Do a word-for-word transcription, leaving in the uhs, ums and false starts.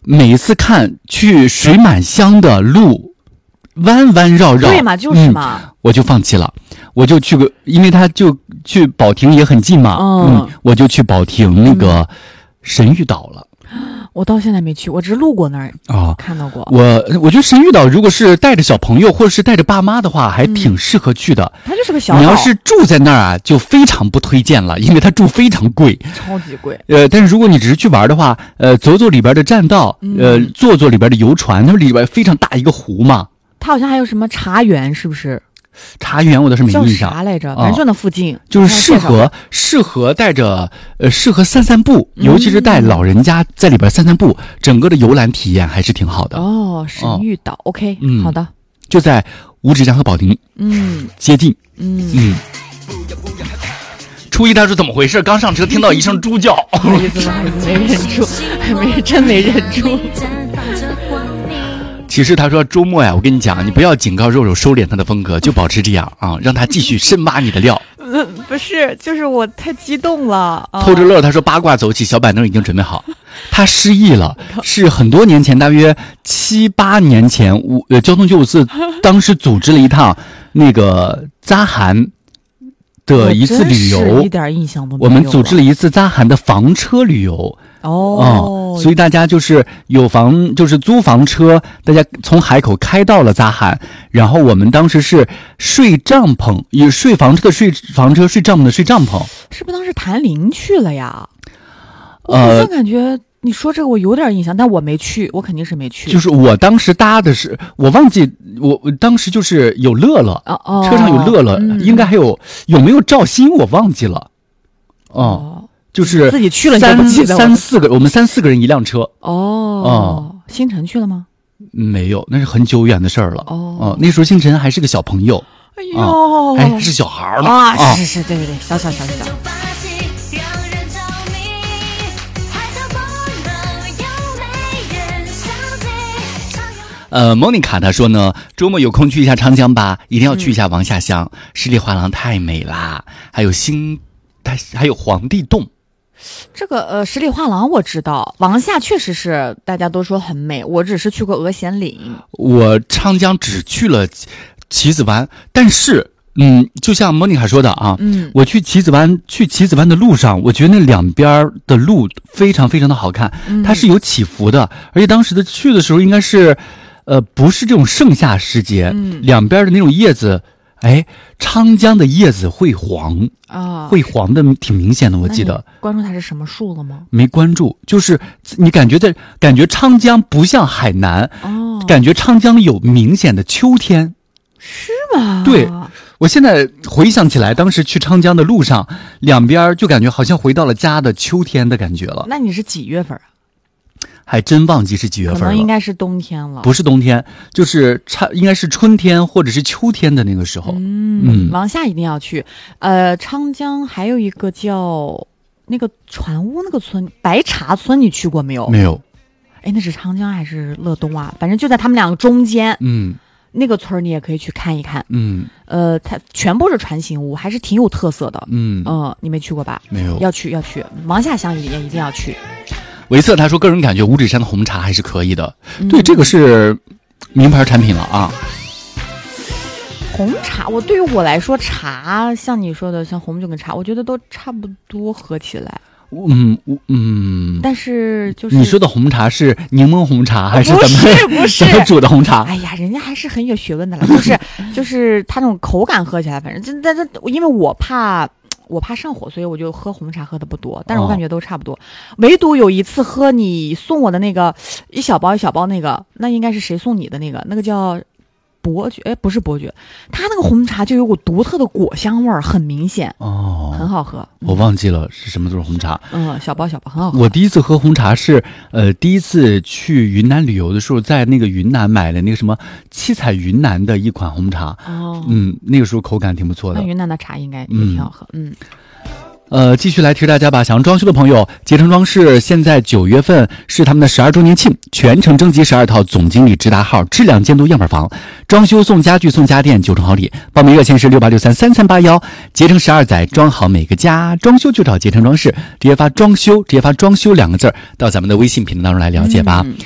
每一次看去水满乡的路弯弯绕绕， 对嘛，就是嘛、 嗯，我就放弃了，我就去个，因为他就去保亭也很近嘛， 嗯， 嗯我就去保亭那个神谕岛了。 我到现在没去，我只是路过那儿啊，看到过。 我我觉得神谕岛如果是带着小朋友或者是带着爸妈的话，还挺适合去的。 嗯、它就是个小岛。 你要是住在那儿啊，就非常不推荐了，因为它住非常贵， 超级贵。 呃，但是如果你只是去玩的话，呃，走走里边的栈道，呃， 嗯、 坐坐里边的游船，那里边非常大一个湖嘛。 它好像还有什么茶园，是不是？ 茶园我倒是没印象， 叫啥来着？反正就那附近， 哦、就是适合适合带着呃适合散散步， 嗯、 尤其是带老人家在里边散散步，整个的游览体验还是挺好的。 哦，神谕岛、哦、，OK， 嗯， 好的， 就在五指山和保亭， 嗯， 接近， 嗯嗯。初一他说怎么回事？刚上车听到一声猪叫， 不好意思，不好意思，没忍住，没真没忍住。 其实他说周末呀，我跟你讲，你不要警告肉肉收敛他的风格，就保持这样啊，让他继续深挖你的料。 呃，不是，就是我太激动了。 偷着乐，他说八卦走起，小板凳已经准备好。他失忆了，是很多年前，大约七八年前，我呃交通救护司当时组织了一趟那个扎韩的一次旅游， 一点印象都没有。 我们组织了一次扎韩的房车旅游。 哦、 嗯，所以大家就是有房，就是租房车，大家从海口开到了扎韩，然后我们当时是睡帐篷，也睡房车的睡房车，睡帐篷的睡帐篷。 是不是当时谭林去了呀？ 呃， 我好像感觉你说这个我有点印象，但我没去，我肯定是没去。 就是我当时搭的是，我忘记我我当时就是有乐乐， 哦哦， 车上有乐乐， 嗯、 应该还有有没有赵鑫我忘记了，哦。哦就是自己去了， 三不记得三四个，我们三四个人一辆车。 哦，嗯、星辰去了吗？ 没有，那是很久远的事儿了。 哦、 嗯，那时候星辰还是个小朋友。 哎呦， 哎，还是小孩呢。 啊，是是是，对对对，小小小小。 呃，莫妮卡她说呢，周末有空去一下长江吧，一定要去一下王下乡，嗯、十里画廊太美啦，还有新。还有皇帝洞， 这个呃十里画廊我知道，王下确实是大家都说很美，我只是去过鹅贤岭。 我长江只去了棋子湾，但是嗯，就像莫妮卡说的啊， 嗯， 我去棋子湾去棋子湾的路上，我觉得那两边的路非常非常的好看， 嗯、 它是有起伏的，而且当时的去的时候应该是呃不是这种盛夏时节， 嗯， 两边的那种叶子。哎，长江的叶子会黄啊， 会黄的挺明显的，我记得。 关注它是什么树了吗？ 没关注，就是你感觉在感觉长江不像海南， 哦， 感觉长江有明显的秋天， 是吗？ 对，我现在回想起来，当时去长江的路上，两边就感觉好像回到了家的秋天的感觉了。 那你是几月份啊？ 还真忘记是几月份了， 可能应该是冬天了。 不是冬天，就是差应该是春天或者是秋天的那个时候。 嗯，嗯王下一定要去。呃，长江还有一个叫那个船屋那个村白茶村，你去过没有？ 没有。 哎，那是长江还是乐东啊？反正就在他们两个中间。 嗯， 那个村你也可以去看一看。 嗯， 呃，它全部是船形屋，还是挺有特色的。 嗯嗯、呃，你没去过吧？ 没有。 要去要去，王下乡也一定要去。 维瑟他说个人感觉五指山的红茶还是可以的， 嗯、 对，这个是名牌产品了啊。 红茶，我对于我来说，茶像你说的，像红酒跟茶，我觉得都差不多合起来。 嗯嗯， 但是就是你说的红茶是柠檬红茶还是怎么？ 不是不是怎么煮的红茶？ 哎呀，人家还是很有学问的了，就是就是它那种口感喝起来，反正这但是因为我怕。我怕上火，所以我就喝红茶喝的不多，但是我感觉都差不多。哦、唯独有一次喝你送我的那个一小包一小包那个，那应该是谁送你的那个？那个叫伯爵，哎，不是伯爵，它那个红茶就有股独特的果香味儿，很明显哦， 很好喝。 我忘记了是什么种红茶。 嗯，小包小包很好喝。 我第一次喝红茶是呃第一次去云南旅游的时候，在那个云南买的那个什么七彩云南的一款红茶。 哦， 嗯，那个时候口感挺不错的。 那云南的茶应该也挺好喝。嗯。嗯呃，继续来提示大家吧。想要装修的朋友，捷成装饰现在九月份是他们的十二周年庆，全程征集十二套总经理直达号质量监督样板房，装修送家具送家电，九成好礼。报名热线是六八六三三三八幺。捷成十二载，装好每个家，装修就找捷成装饰，直接发装修，直接发装修两个字到咱们的微信频道当中来了解吧。嗯